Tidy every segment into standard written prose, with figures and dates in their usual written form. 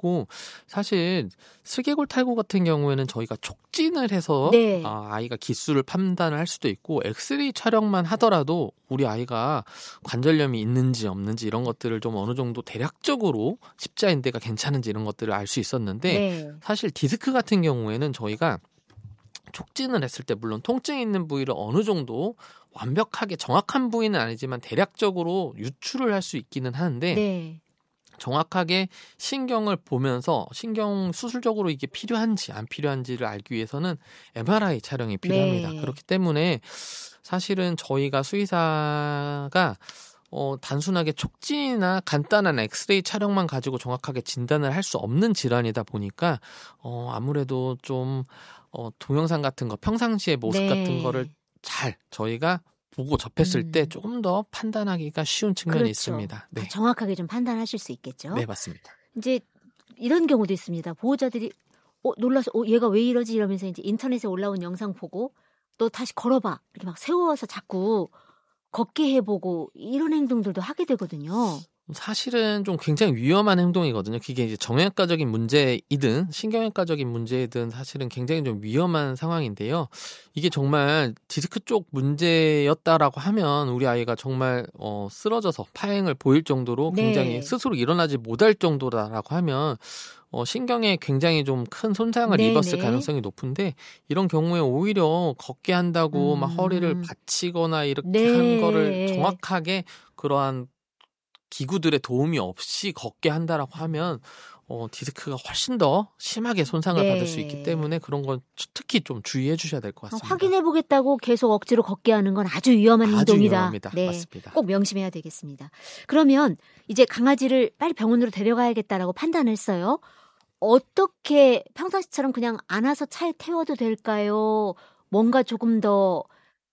있고 사실 슬개골 탈구 같은 경우에는 저희가 촉진을 해서 네. 아이가 기수를 판단을 할 수도 있고 엑스레이 촬영만 하더라도 우리 아이가 관절염이 있는지 없는지 이런 것들을 좀 어느 정도 대략적으로 십자인대가 괜찮은지 이런 것들을 알 수 있었는데 네. 사실 디스크 같은 경우에는 저희가 촉진을 했을 때 물론 통증이 있는 부위를 어느 정도 완벽하게 정확한 부위는 아니지만 대략적으로 유추를 할 수 있기는 하는데 네. 정확하게 신경을 보면서 신경 수술적으로 이게 필요한지 안 필요한지를 알기 위해서는 MRI 촬영이 필요합니다. 네. 그렇기 때문에 사실은 저희가 수의사가 단순하게 촉진이나 간단한 엑스레이 촬영만 가지고 정확하게 진단을 할 수 없는 질환이다 보니까 아무래도 좀 동영상 같은 거 평상시의 모습 네. 같은 거를 잘 저희가 보고 접했을 때 조금 더 판단하기가 쉬운 측면이 그렇죠. 있습니다. 네. 정확하게 좀 판단하실 수 있겠죠. 네, 맞습니다. 이제 이런 경우도 있습니다. 보호자들이 놀라서 얘가 왜 이러지 이러면서 이제 인터넷에 올라온 영상 보고 너 다시 걸어봐 이렇게 막 세워서 자꾸 걷게 해보고 이런 행동들도 하게 되거든요. 사실은 좀 굉장히 위험한 행동이거든요. 그게 이제 정형외과적인 문제이든 신경외과적인 문제이든 사실은 굉장히 좀 위험한 상황인데요. 이게 정말 디스크 쪽 문제였다라고 하면 우리 아이가 정말 쓰러져서 파행을 보일 정도로 굉장히 네. 스스로 일어나지 못할 정도라고 하면 신경에 굉장히 좀 큰 손상을 네네. 입었을 가능성이 높은데 이런 경우에 오히려 걷게 한다고 막 허리를 받치거나 이렇게 네. 한 거를 정확하게 그러한 기구들의 도움이 없이 걷게 한다라고 하면 디스크가 훨씬 더 심하게 손상을 네. 받을 수 있기 때문에 그런 건 특히 좀 주의해 주셔야 될 것 같습니다. 확인해 보겠다고 계속 억지로 걷게 하는 건 아주 위험한 행동이다. 위험합니다. 네. 맞습니다. 꼭 명심해야 되겠습니다. 그러면 이제 강아지를 빨리 병원으로 데려가야겠다라고 판단했어요. 어떻게 평상시처럼 그냥 안아서 차에 태워도 될까요? 뭔가 조금 더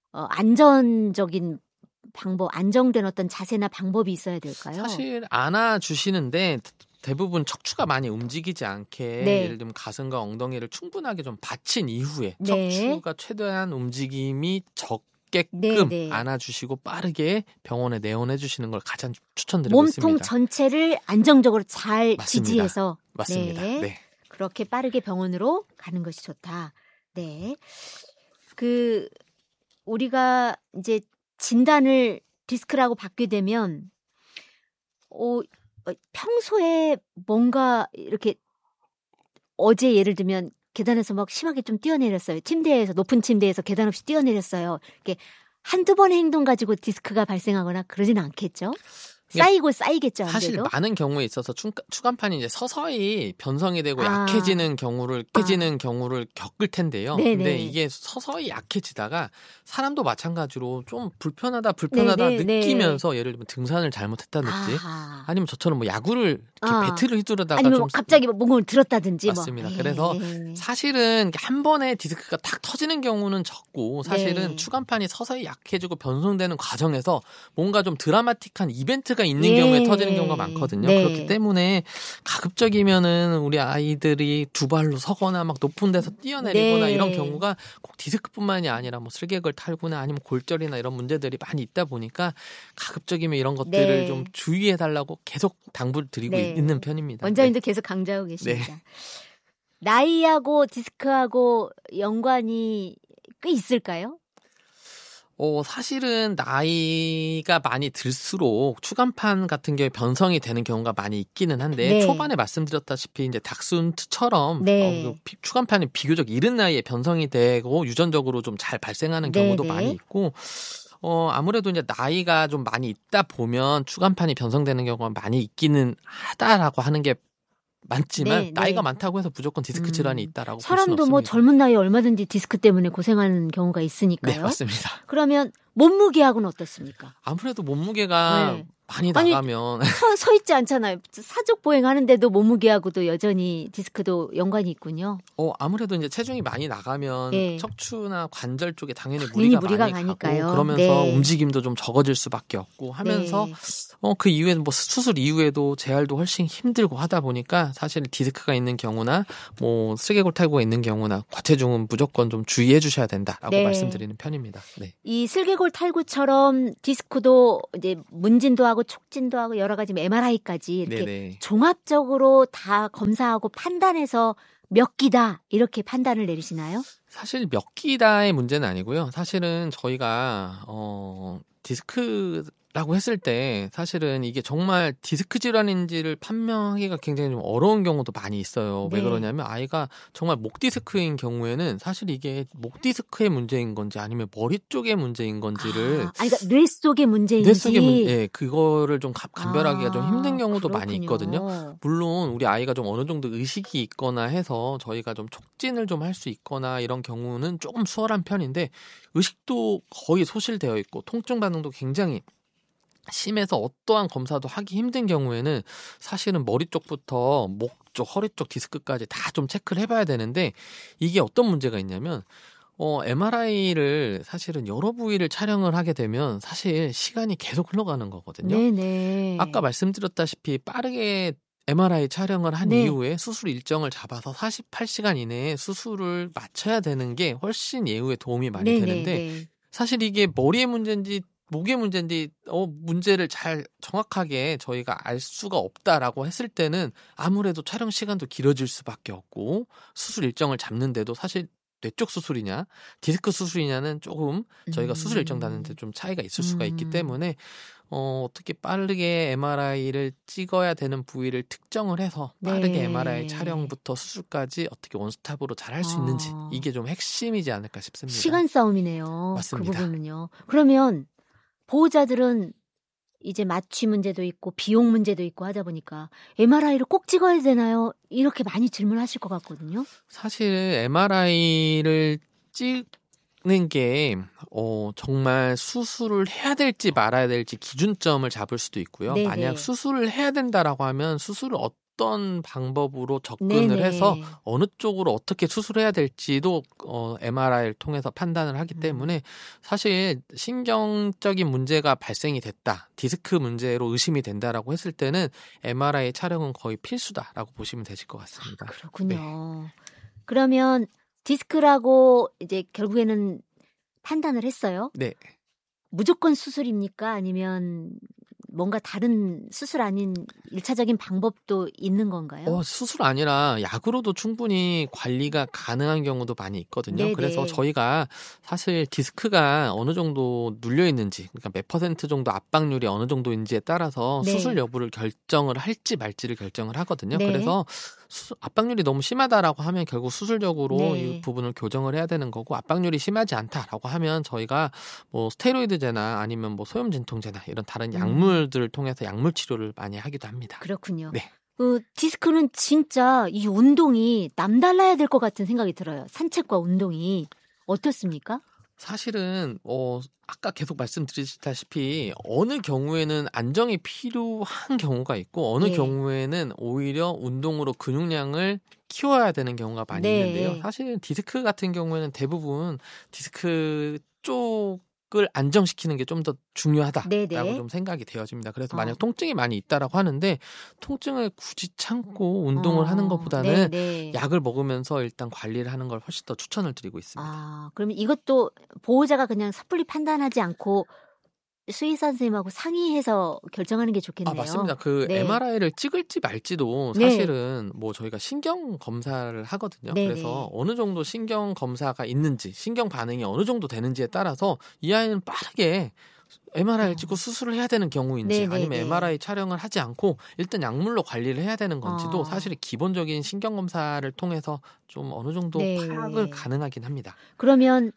안전적인 방법, 안정된 어떤 자세나 방법이 있어야 될까요? 사실 안아주시는데 대부분 척추가 많이 움직이지 않게 네. 예를 들면 가슴과 엉덩이를 충분하게 좀 받친 이후에 네. 척추가 최대한 움직임이 적게끔 네, 네. 안아주시고 빠르게 병원에 내원해 주시는 걸 가장 추천드리고 있습니다. 몸통 전체를 안정적으로 잘 맞습니다. 지지해서 맞습니다. 네. 네. 그렇게 빠르게 병원으로 가는 것이 좋다. 네. 우리가 이제 진단을 디스크라고 받게 되면 평소에 뭔가 이렇게 어제 예를 들면 계단에서 막 심하게 좀 뛰어내렸어요. 높은 침대에서 계단 없이 뛰어내렸어요. 이렇게 한두 번의 행동 가지고 디스크가 발생하거나 그러지는 않겠죠? 쌓이겠죠. 사실 아무래도. 많은 경우에 있어서 추간판이 이제 서서히 변성이 되고 약해지는 경우를 겪을 텐데요. 네네. 근데 이게 서서히 약해지다가 사람도 마찬가지로 좀 불편하다 네네. 느끼면서 예를 들면 등산을 잘못했다든지 아니면 저처럼 뭐 야구를 이렇게 배트를 휘두르다가 아니면 좀 갑자기 뭔가를 들었다든지 맞습니다. 그래서 사실은 한 번에 디스크가 탁 터지는 경우는 적고 사실은 네. 추간판이 서서히 약해지고 변성되는 과정에서 뭔가 좀 드라마틱한 이벤트가 있는 경우에 터지는 경우가 많거든요. 네. 그렇기 때문에 가급적이면은 우리 아이들이 두 발로 서거나 막 높은 데서 뛰어내리거나 네. 이런 경우가 꼭 디스크뿐만이 아니라 뭐 슬개골 탈구나 아니면 골절이나 이런 문제들이 많이 있다 보니까 가급적이면 이런 것들을 네. 좀 주의해 달라고 계속 당부를 드리고 네. 있는 편입니다. 원장님도 계속 강조하고 계십니다. 네. 나이하고 디스크하고 연관이 꽤 있을까요? 사실은 나이가 많이 들수록 추간판 같은 경우에 변성이 되는 경우가 많이 있기는 한데 네. 초반에 말씀드렸다시피 이제 닥순트처럼 네. 추간판이 비교적 이른 나이에 변성이 되고 유전적으로 좀 잘 발생하는 경우도 네. 많이 있고 아무래도 이제 나이가 좀 많이 있다 보면 추간판이 변성되는 경우가 많이 있기는 하다라고 하는 게 많지만 네, 나이가 네. 많다고 해서 무조건 디스크 질환이 있다라고 볼 수는 사람도 없습니다. 뭐 젊은 나이에 얼마든지 디스크 때문에 고생하는 경우가 있으니까요. 네, 맞습니다. 그러면 몸무게하고는 어떻습니까? 아무래도 몸무게가 네. 많이 아니, 나가면 서 있지 않잖아요. 사족 보행하는데도 몸무게하고도 여전히 디스크도 연관이 있군요. 아무래도 이제 체중이 많이 나가면 네. 척추나 관절 쪽에 당연히 무리가 무리가 많이 가니까요. 가고 그러면서 네. 움직임도 좀 적어질 수밖에 없고 하면서 네. 그 이후에는 뭐 수술 이후에도 재활도 훨씬 힘들고 하다 보니까 사실 디스크가 있는 경우나 뭐 슬개골 탈구가 있는 경우나 과체중은 무조건 좀 주의해 주셔야 된다라고 네. 말씀드리는 편입니다. 네. 이 슬개골 탈구처럼 디스크도 이제 문진도 하고 하고 촉진도 하고 여러 가지 MRI까지 이렇게 네네. 종합적으로 다 검사하고 판단해서 몇 기다 이렇게 판단을 내리시나요? 사실 몇 기다의 문제는 아니고요. 사실은 저희가 디스크라고 했을 때 사실은 이게 정말 디스크 질환인지를 판명하기가 굉장히 좀 어려운 경우도 많이 있어요. 왜 네. 그러냐면 아이가 정말 목 디스크인 경우에는 사실 이게 목 디스크의 문제인 건지 아니면 머리 쪽의 문제인 건지를 그러니까 뇌 속의 문제인지. 뇌 속의 문제, 그거를 좀 감별하기가 좀 힘든 경우도 많이 그렇군요. 있거든요. 물론 우리 아이가 좀 어느 정도 의식이 있거나 해서 저희가 좀 촉진을 좀 할 수 있거나 이런 경우는 조금 수월한 편인데 의식도 거의 소실되어 있고 통증 반응도 굉장히 심해서 어떠한 검사도 하기 힘든 경우에는 사실은 머리 쪽부터 목 쪽, 허리 쪽 디스크까지 다 좀 체크를 해봐야 되는데 이게 어떤 문제가 있냐면 MRI를 사실은 여러 부위를 촬영을 하게 되면 사실 시간이 계속 흘러가는 거거든요. 네네. 아까 말씀드렸다시피 빠르게 MRI 촬영을 한 네. 이후에 수술 일정을 잡아서 48시간 이내에 수술을 마쳐야 되는 게 훨씬 예후에 도움이 많이 되는데 사실 이게 머리의 문제인지 목의 문제인지 문제를 잘 정확하게 저희가 알 수가 없다라고 했을 때는 아무래도 촬영 시간도 길어질 수밖에 없고 수술 일정을 잡는데도 사실 뇌 쪽 수술이냐 디스크 수술이냐는 조금 저희가 수술 일정 다는데 좀 차이가 있을 수가 있기 때문에 어떻게 빠르게 MRI를 찍어야 되는 부위를 특정을 해서 빠르게 MRI 촬영부터 수술까지 어떻게 원스톱으로 잘 할 수 있는지 이게 좀 핵심이지 않을까 싶습니다. 시간 싸움이네요. 맞습니다. 그 부분은요. 그러면 보호자들은 이제 마취 문제도 있고 비용 문제도 있고 하다 보니까 MRI를 꼭 찍어야 되나요? 이렇게 많이 질문하실 것 같거든요. 사실 MRI를 찍는 게 정말 수술을 해야 될지 말아야 될지 기준점을 잡을 수도 있고요. 네네. 만약 수술을 해야 된다라고 하면 수술을 어떤 방법으로 접근을 해서 어느 쪽으로 어떻게 수술해야 될지도 MRI를 통해서 판단을 하기 때문에 사실 신경적인 문제가 발생이 됐다. 디스크 문제로 의심이 된다라고 했을 때는 MRI 촬영은 거의 필수다라고 보시면 되실 것 같습니다. 그렇군요. 네. 그러면 디스크라고 이제 결국에는 판단을 했어요. 네. 무조건 수술입니까? 아니면 뭔가 다른 수술 아닌 1차적인 방법도 있는 건가요? 수술 아니라 약으로도 충분히 관리가 가능한 경우도 많이 있거든요. 네네. 그래서 저희가 사실 디스크가 어느 정도 눌려 있는지, 그러니까 몇 % 정도 압박률이 어느 정도인지에 따라서 네. 수술 여부를 결정을 할지 말지를 결정을 하거든요. 네. 그래서 압박률이 너무 심하다라고 하면 결국 수술적으로 네. 이 부분을 교정을 해야 되는 거고, 압박률이 심하지 않다라고 하면 저희가 뭐 스테로이드제나 아니면 뭐 소염 진통제나 이런 다른 약물들을 통해서 약물 치료를 많이 하기도 합니다. 그렇군요. 네. 디스크는 진짜 이 운동이 남달라야 될 것 같은 생각이 들어요. 산책과 운동이 어떻습니까? 사실은 아까 계속 말씀드렸다시피 어느 경우에는 안정이 필요한 경우가 있고 어느 네. 경우에는 오히려 운동으로 근육량을 키워야 되는 경우가 많이 네. 있는데요. 사실 디스크 같은 경우에는 대부분 디스크 쪽을 안정시키는 게 좀 더 중요하다라고 네네. 좀 생각이 되어집니다. 그래서 만약 통증이 많이 있다라고 하는데 통증을 굳이 참고 운동을 하는 것보다는 네네. 약을 먹으면서 일단 관리를 하는 걸 훨씬 더 추천을 드리고 있습니다. 그러면 이것도 보호자가 그냥 섣불리 판단하지 않고 수의사 선생님하고 상의해서 결정하는 게 좋겠네요. 맞습니다. 네. MRI를 찍을지 말지도 네. 사실은 뭐 저희가 신경 검사를 하거든요. 네네. 그래서 어느 정도 신경 검사가 있는지, 신경 반응이 어느 정도 되는지에 따라서 이 아이는 빠르게 MRI를 찍고 수술을 해야 되는 경우인지 네네네. 아니면 MRI 촬영을 하지 않고 일단 약물로 관리를 해야 되는 건지도 사실 기본적인 신경 검사를 통해서 좀 어느 정도 네. 파악을 가능하긴 합니다. 그러면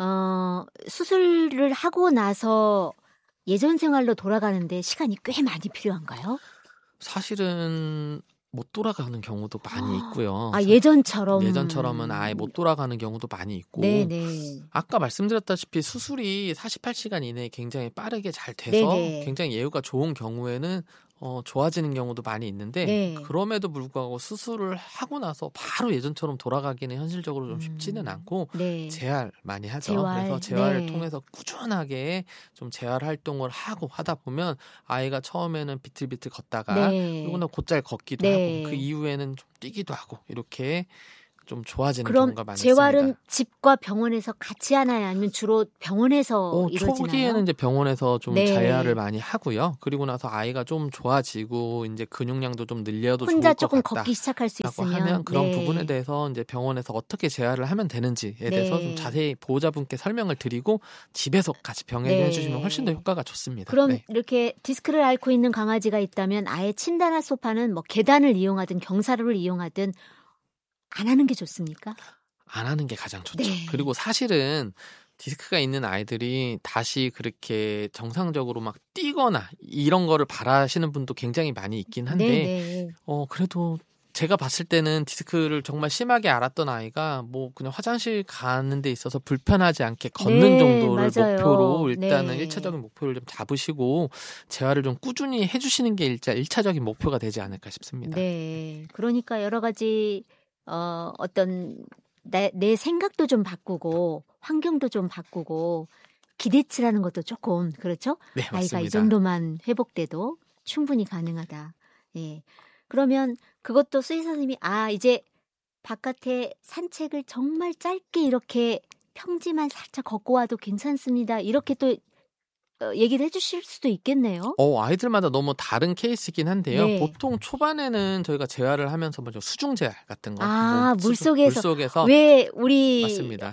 수술을 하고 나서 예전 생활로 돌아가는데 시간이 꽤 많이 필요한가요? 사실은 못 돌아가는 경우도 많이 있고요. 예전처럼은 아예 못 돌아가는 경우도 많이 있고. 네네. 아까 말씀드렸다시피 수술이 48시간 이내에 굉장히 빠르게 잘 돼서 네네. 굉장히 예후가 좋은 경우에는 좋아지는 경우도 많이 있는데 네. 그럼에도 불구하고 수술을 하고 나서 바로 예전처럼 돌아가기는 현실적으로 좀 쉽지는 않고 네. 재활 많이 하죠. 재활. 그래서 재활을 네. 통해서 꾸준하게 좀 재활 활동을 하고 하다 보면 아이가 처음에는 비틀비틀 걷다가 네. 그리고 나 곧잘 걷기도 네. 하고 그 이후에는 좀 뛰기도 하고 이렇게 좀 좋아지는 그럼 경우가 많이 재활은 있습니다. 집과 병원에서 같이 하나요? 아니면 주로 병원에서 이루어지나요? 초기에는 이제 병원에서 좀 네. 재활을 많이 하고요. 그리고 나서 아이가 좀 좋아지고 이제 근육량도 좀 늘려도 좋을 혼자 것 조금 같다. 걷기 시작할 수 라고 있으면 하면 그런 네. 부분에 대해서 이제 병원에서 어떻게 재활을 하면 되는지에 대해서 좀 자세히 보호자분께 설명을 드리고 집에서 같이 병행을 해주시면 훨씬 더 효과가 좋습니다. 그럼 네. 이렇게 디스크를 앓고 있는 강아지가 있다면 아예 침대나 소파는 뭐 계단을 이용하든 경사로를 이용하든 안 하는 게 좋습니까? 안 하는 게 가장 좋죠. 네. 그리고 사실은 디스크가 있는 아이들이 다시 그렇게 정상적으로 막 뛰거나 이런 거를 바라시는 분도 굉장히 많이 있긴 한데 그래도 제가 봤을 때는 디스크를 정말 심하게 앓았던 아이가 뭐 그냥 화장실 가는 데 있어서 불편하지 않게 걷는 정도를 맞아요. 목표로 일단은 네. 1차적인 목표를 좀 잡으시고 재활을 좀 꾸준히 해주시는 게 1차적인 목표가 되지 않을까 싶습니다. 네. 그러니까 여러 가지 어떤 내 생각도 좀 바꾸고 환경도 좀 바꾸고 기대치라는 것도 조금 그렇죠? 네, 아이가 맞습니다. 이 정도만 회복돼도 충분히 가능하다. 예. 그러면 그것도 수의사 선생님이 이제 바깥에 산책을 정말 짧게 이렇게 평지만 살짝 걷고 와도 괜찮습니다. 이렇게 또 얘기를 해주실 수도 있겠네요. 아이들마다 너무 다른 케이스이긴 한데요. 네. 보통 초반에는 저희가 재활을 하면서 먼저 수중 재활 같은 거. 물속에서. 왜 우리 맞습니다.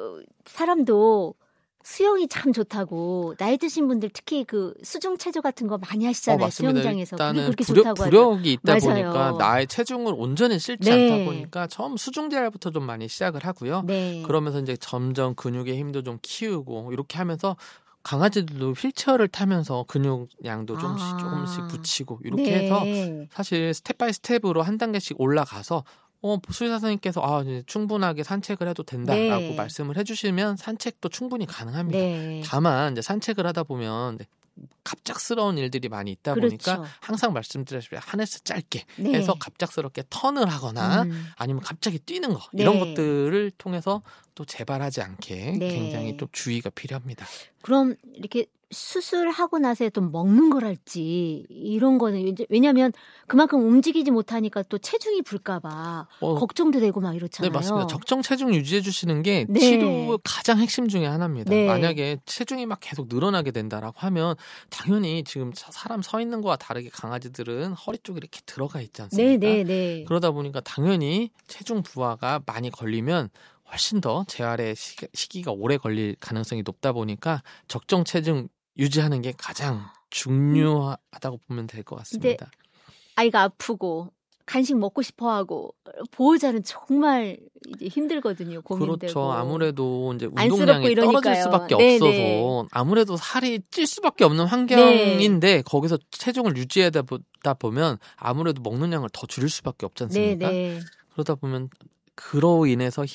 사람도 수영이 참 좋다고 나이 드신 분들 특히 그 수중 체조 같은 거 많이 하시잖아요. 맞습니다. 수영장에서. 일단은 그게 그렇게 좋다고 부력이 있다 맞아요. 보니까 나의 체중을 온전히 실지 네. 않다 보니까 처음 수중 재활부터 좀 많이 시작을 하고요. 네. 그러면서 이제 점점 근육의 힘도 좀 키우고 이렇게 하면서 강아지들도 휠체어를 타면서 근육량도 조금씩 붙이고 이렇게 해서 사실 스텝 바이 스텝으로 한 단계씩 올라가서 수의사 선생님께서 이제 충분하게 산책을 해도 된다라고 말씀을 해주시면 산책도 충분히 가능합니다. 네. 다만 이제 산책을 하다 보면 갑작스러운 일들이 많이 있다 그렇죠. 보니까 항상 말씀드렸다시피 하늘에서 짧게 네. 해서 갑작스럽게 턴을 하거나 아니면 갑자기 뛰는 거 이런 것들을 통해서 또 재발하지 않게 굉장히 또 주의가 필요합니다. 그럼 이렇게 수술하고 나서 또 먹는 거랄지 이런 거는 이제 왜냐하면 그만큼 움직이지 못하니까 또 체중이 불까봐 걱정도 되고 막 이렇잖아요. 네, 맞습니다. 적정 체중 유지해 주시는 게 치료의 가장 핵심 중에 하나입니다. 만약에 체중이 막 계속 늘어나게 된다라고 하면 당연히 지금 사람 서 있는 거와 다르게 강아지들은 허리 쪽에 이렇게 들어가 있지 않습니까? 그러다 보니까 당연히 체중 부하가 많이 걸리면 훨씬 더 재활의 시기가 오래 걸릴 가능성이 높다 보니까 적정 체중 유지하는 게 가장 중요하다고 보면 될 것 같습니다. 아이가 아프고 간식 먹고 싶어하고 보호자는 정말 이제 힘들거든요. 고민되고. 그렇죠. 아무래도 이제 운동량이 떨어질 수밖에 없어서 아무래도 살이 찔 수밖에 없는 환경인데 거기서 체중을 유지하다 보면 아무래도 먹는 양을 더 줄일 수밖에 없지 않습니까? 그러다 보면 그로 인해서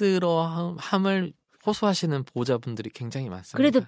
힘들어함을 호소하시는 보호자분들이 굉장히 많습니다. 그래도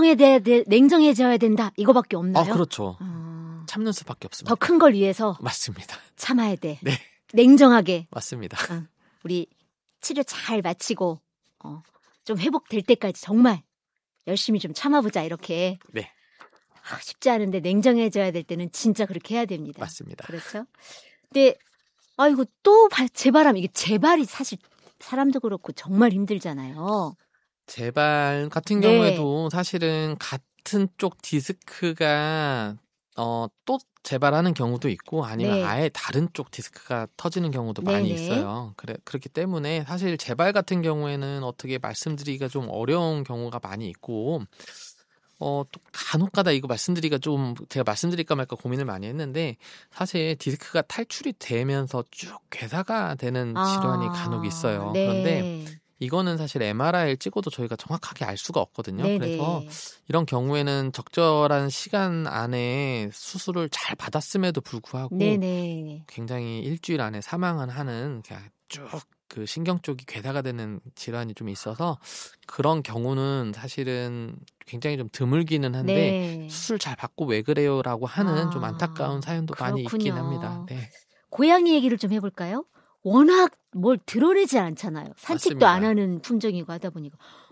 냉정해져야 된다. 이거밖에 없나요? 그렇죠. 참는 수밖에 없습니다. 더 큰 걸 위해서 맞습니다. 참아야 돼. 네. 냉정하게. 맞습니다. 우리 치료 잘 마치고 좀 회복될 때까지 정말 열심히 좀 참아보자 이렇게. 네. 쉽지 않은데 냉정해져야 될 때는 진짜 그렇게 해야 됩니다. 맞습니다. 그렇죠. 근데 아이고 또 재발하면 이게 재발이 사실 사람도 그렇고 정말 힘들잖아요. 재발 같은 경우에도 사실은 같은 쪽 디스크가 또 재발하는 경우도 있고 아니면 아예 다른 쪽 디스크가 터지는 경우도 많이 있어요. 그렇기 때문에 사실 재발 같은 경우에는 어떻게 말씀드리기가 좀 어려운 경우가 많이 있고 또 간혹가다 이거 말씀드리기가 좀 제가 말씀드릴까 말까 고민을 많이 했는데 사실 디스크가 탈출이 되면서 쭉 괴사가 되는 질환이 간혹 있어요. 그런데 이거는 사실 MRI를 찍어도 저희가 정확하게 알 수가 없거든요. 그래서 이런 경우에는 적절한 시간 안에 수술을 잘 받았음에도 불구하고 굉장히 일주일 안에 사망을 하는 쭉 그 신경 쪽이 괴사가 되는 질환이 좀 있어서 그런 경우는 사실은 굉장히 좀 드물기는 한데 수술 잘 받고 왜 그래요라고 하는 좀 안타까운 사연도 많이 있긴 합니다. 고양이 얘기를 좀 해볼까요? 워낙 뭘 드러내지 않잖아요. 산책도 맞습니다. 안 하는 품종이고 하다 보니까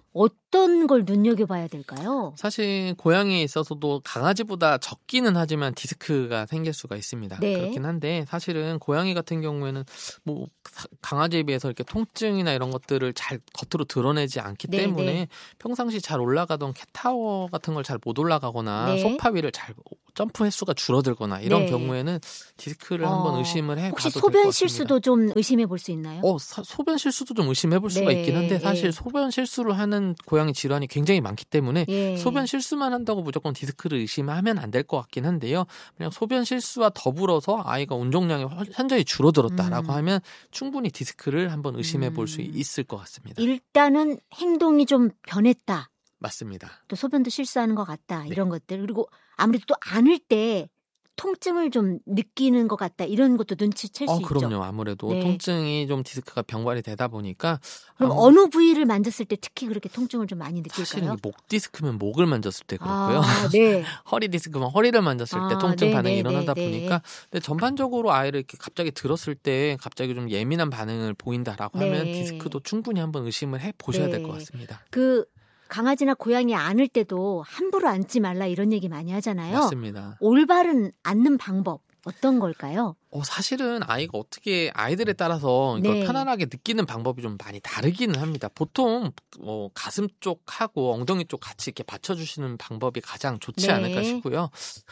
어떤 걸 눈여겨봐야 될까요? 사실 고양이에 있어서도 강아지보다 적기는 하지만 디스크가 생길 수가 있습니다. 네. 그렇긴 한데 사실은 고양이 같은 경우에는 뭐 강아지에 비해서 이렇게 통증이나 이런 것들을 잘 겉으로 드러내지 않기 네, 때문에 네. 평상시 잘 올라가던 캣타워 같은 걸 잘 못 올라가거나 네. 소파 위를 잘 점프 횟수가 줄어들거나 이런 네. 경우에는 디스크를 한번 의심을 해봐도 혹시 될 것 소변 같습니다. 실수도 좀 의심해 볼 수 있나요? 소변 실수도 좀 의심해 볼 수가 네, 있긴 한데 사실 예. 소변 실수를 하는 고양이 질환이 굉장히 많기 때문에 예. 소변 실수만 한다고 무조건 디스크를 의심하면 안 될 것 같긴 한데요. 그냥 소변 실수와 더불어서 아이가 운동량이 현저히 줄어들었다라고 하면 충분히 디스크를 한번 의심해 볼 수 있을 것 같습니다. 일단은 행동이 좀 변했다. 맞습니다. 또 소변도 실수하는 것 같다. 네. 이런 것들. 그리고 아무래도 또 안을 때 통증을 좀 느끼는 것 같다. 이런 것도 눈치챌 수 있죠. 그럼요. 아무래도 네. 통증이 좀 디스크가 병발이 되다 보니까 그럼 어느 부위를 만졌을 때 특히 그렇게 통증을 좀 많이 사실은 느낄까요? 목 디스크면 목을 만졌을 때 그렇고요. 네. 허리 디스크면 허리를 만졌을 때 통증 네, 반응이 네, 일어나다 네, 보니까 근데 전반적으로 아이를 이렇게 갑자기 들었을 때 갑자기 좀 예민한 반응을 보인다라고 네. 하면 디스크도 충분히 한번 의심을 해 보셔야 네. 될 것 같습니다. 그 강아지나 고양이 안을 때도 함부로 앉지 말라 이런 얘기 많이 하잖아요. 맞습니다. 올바른 앉는 방법 어떤 걸까요? 사실은 아이가 어떻게 아이들에 따라서 이걸 네. 편안하게 느끼는 방법이 좀 많이 다르기는 합니다. 보통 가슴 쪽하고 엉덩이 쪽 같이 이렇게 받쳐주시는 방법이 가장 좋지 네. 않을까 싶고요.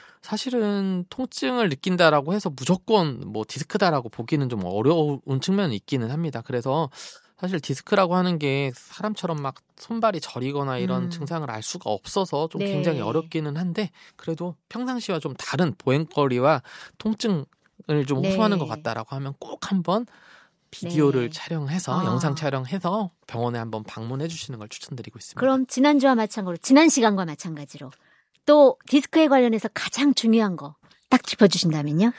사실은 통증을 느낀다라고 해서 무조건 뭐 디스크다라고 보기는 좀 어려운 측면이 있기는 합니다. 그래서 사실 디스크라고 하는 게 사람처럼 막 손발이 저리거나 이런 증상을 알 수가 없어서 좀 네. 굉장히 어렵기는 한데 그래도 평상시와 좀 다른 보행거리와 통증을 좀 네. 호소하는 것 같다라고 하면 꼭 한번 비디오를 네. 촬영해서 영상 촬영해서 병원에 한번 방문해 주시는 걸 추천드리고 있습니다. 그럼 지난주와 마찬가지로 지난 시간과 마찬가지로 또 디스크에 관련해서 가장 중요한 거 딱 짚어주신다면요?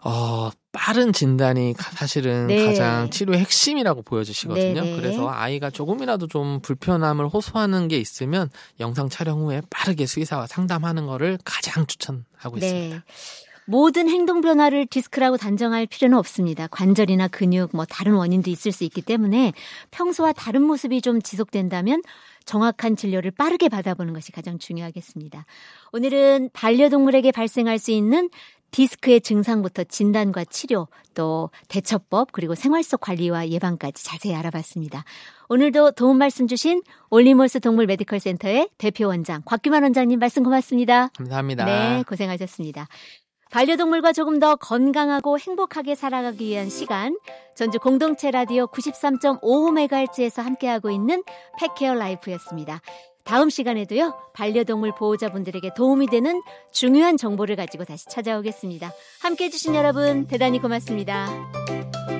빠른 진단이 사실은 네. 가장 치료의 핵심이라고 보여지시거든요. 네, 네. 그래서 아이가 조금이라도 좀 불편함을 호소하는 게 있으면 영상 촬영 후에 빠르게 수의사와 상담하는 거를 가장 추천하고 있습니다. 모든 행동 변화를 디스크라고 단정할 필요는 없습니다. 관절이나 근육, 다른 원인도 있을 수 있기 때문에 평소와 다른 모습이 좀 지속된다면 정확한 진료를 빠르게 받아보는 것이 가장 중요하겠습니다. 오늘은 반려동물에게 발생할 수 있는 디스크의 증상부터 진단과 치료, 또 대처법, 그리고 생활 속 관리와 예방까지 자세히 알아봤습니다. 오늘도 도움 말씀 주신 올리몰스 동물 메디컬 센터의 대표 원장 곽규만 원장님 말씀 고맙습니다. 감사합니다. 네, 고생하셨습니다. 반려동물과 조금 더 건강하고 행복하게 살아가기 위한 시간, 전주 공동체 라디오 93.5MHz에서 함께하고 있는 펫케어 라이프였습니다. 다음 시간에도요, 반려동물 보호자분들에게 도움이 되는 중요한 정보를 가지고 다시 찾아오겠습니다. 함께해 주신 여러분 대단히 고맙습니다.